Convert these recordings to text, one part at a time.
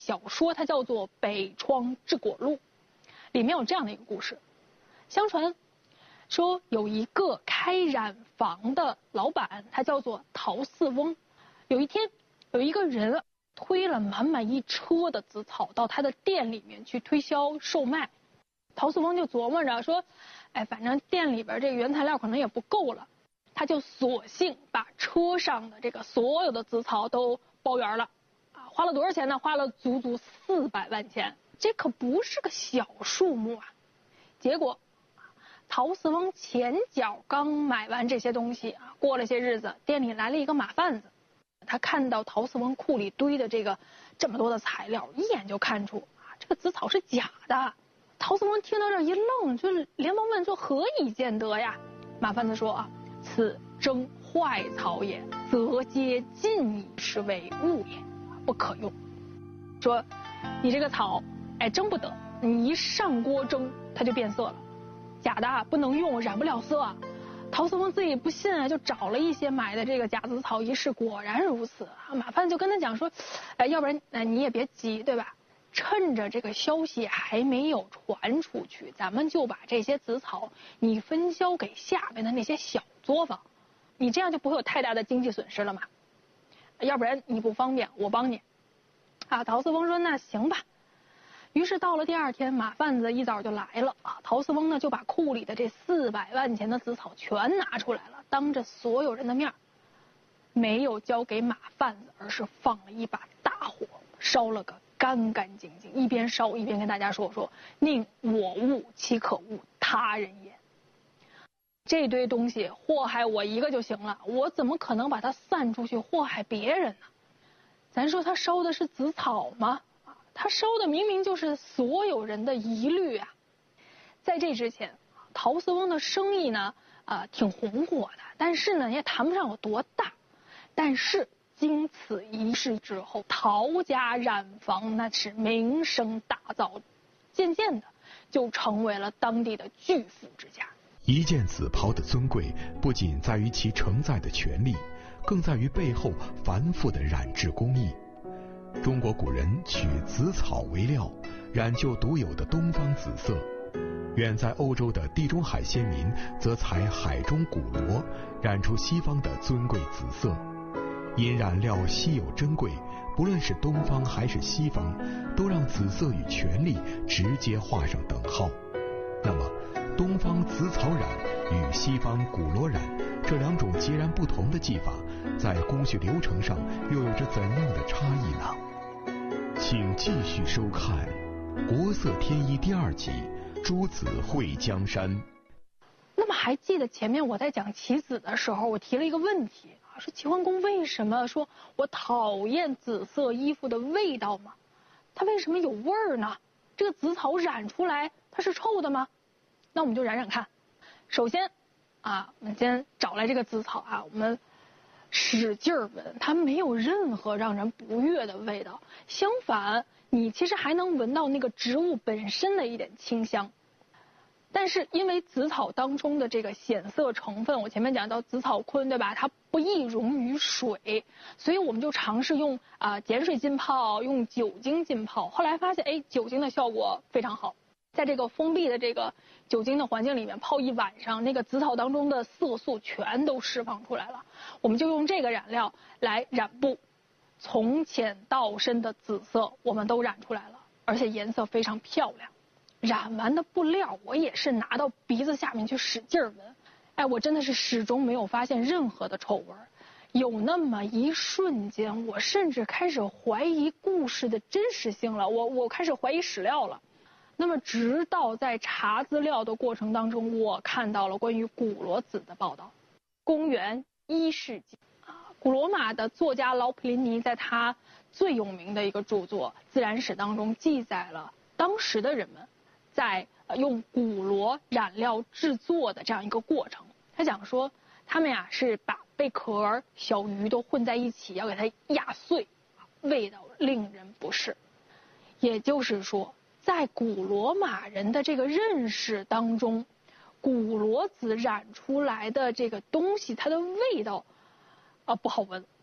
小说，它叫做《北窗治果录》，里面有这样的一个故事。相传说有一个开染坊的老板，他叫做陶四翁。有一天，有一个人推了满满一车的紫草到他的店里面去推销售卖。陶四翁就琢磨着说，反正店里边这个原材料可能也不够了，他就索性把车上的这个所有的紫草都包圆了，花了多少钱呢？花了足足400万钱，这可不是个小数目啊！结果，陶四翁前脚刚买完这些东西啊，过了些日子，店里来了一个马贩子，他看到陶四翁库里堆的这么多的材料，一眼就看出这个紫草是假的。陶四翁听到这一愣，就连忙问说：“何以见得呀？”马贩子说：“此征坏草也，则皆尽矣，是为物也，不可用。”说你这个草，蒸不得，你一上锅蒸，它就变色了，假的不能用，染不了色。陶四翁自己不信啊，就找了一些买的这个假紫草一试，果然如此。马贩子就跟他讲说：“要不然你也别急，对吧？趁着这个消息还没有传出去，咱们就把这些紫草你分销给下面的那些小作坊，你这样就不会有太大的经济损失了嘛。要不然你不方便，我帮你。”陶四翁说：“那行吧。”于是到了第二天，马贩子一早就来了陶四翁呢就把库里的这400万钱的紫草全拿出来了，当着所有人的面，没有交给马贩子，而是放了一把大火，烧了个干干净净，一边烧一边跟大家说：“宁我恶其可恶他人也。这堆东西祸害我一个就行了，我怎么可能把它散出去祸害别人呢？咱说他烧的是紫草吗？他烧的明明就是所有人的疑虑啊！”在这之前，陶四翁的生意呢，挺红火的，但是呢也谈不上有多大。但是经此一事之后，陶家染坊那是名声大噪，渐渐的就成为了当地的巨富之家。 一件紫袍的尊贵，不仅在于其承载的权力，更在于背后繁复的染制工艺。中国古人取紫草为料，染就独有的东方紫色。远在欧洲的地中海先民则采海中古螺，染出西方的尊贵紫色。因染料稀有珍贵，不论是东方还是西方，都让紫色与权力直接画上等号。那么，东方紫草染与西方古螺染这两种截然不同的技法，在工序流程上又有着怎样的差异呢？请继续收看《国色天衣》第2集《诸子会江山》。 那么还记得前面我在讲棋子的时候，我提了一个问题说齐桓公为什么说我讨厌紫色衣服的味道吗？它为什么有味儿呢？这个紫草染出来它是臭的吗？那我们就染染看。首先我们先找来这个紫草我们使劲闻，它没有任何让人不悦的味道，相反你其实还能闻到那个植物本身的一点清香。但是因为紫草当中的这个显色成分，我前面讲到紫草醌，对吧？它不易溶于水，所以我们就尝试用碱水浸泡，用酒精浸泡。后来发现，酒精的效果非常好，在这个封闭的这个酒精的环境里面泡一晚上，那个紫草当中的色素全都释放出来了。我们就用这个染料来染布，从浅到深的紫色我们都染出来了，而且颜色非常漂亮。染完的布料我也是拿到鼻子下面去使劲闻，我真的是始终没有发现任何的臭味。有那么一瞬间，我甚至开始怀疑故事的真实性了，我开始怀疑史料了。那么直到在查资料的过程当中，我看到了关于古罗子的报道。公元1世纪古罗马的作家劳普林尼在他最有名的一个著作《自然史》当中记载了当时的人们在用古罗染料制作的这样一个过程。他讲说他们是把贝壳、小鱼都混在一起，要给它压碎，味道令人不适。也就是说，在古罗马人的这个认识当中，古罗子染出来的这个东西，它的味道不好闻，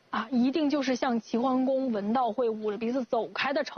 啊，一定就是向齐桓公闻道会捂着鼻子走开的朝